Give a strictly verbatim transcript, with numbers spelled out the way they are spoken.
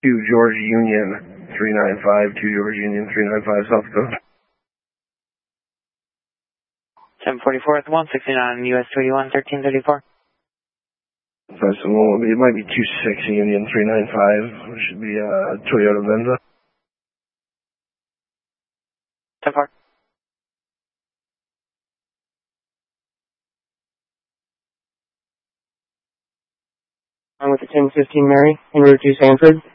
two George Union three nine five, two George Union three nine five, South Dakota. seven forty-four at the one sixty-nine, U S two eighty-one, thirteen thirty-four. That's the one, it might be two six Union three nine five, it should be uh, Toyota Venza. ten four. I'm with the ten fifteen Mary, en route to Sanford.